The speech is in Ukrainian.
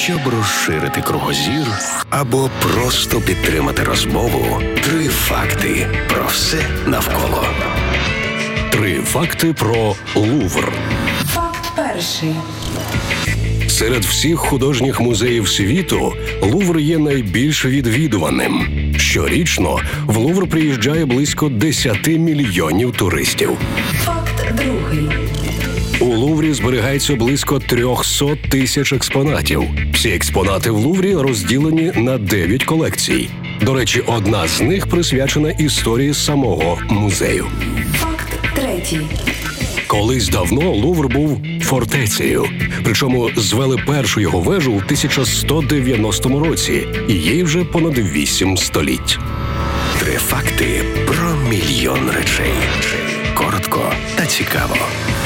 Щоб розширити кругозір або просто підтримати розмову, 3 факти про все навколо. 3 факти про Лувр. Факт перший. Серед всіх художніх музеїв світу Лувр є найбільш відвідуваним. Щорічно в Лувр приїжджає близько 10 мільйонів туристів. Факт другий. У Луврі зберігається близько 300 тисяч експонатів. Всі експонати в Луврі розділені на 9 колекцій. До речі, одна з них присвячена історії самого музею. Факт третій. Колись давно Лувр був фортецею. Причому звели першу його вежу у 1190 році. І їй вже понад 8 століть. 3 факти про мільйон речей. Коротко та цікаво.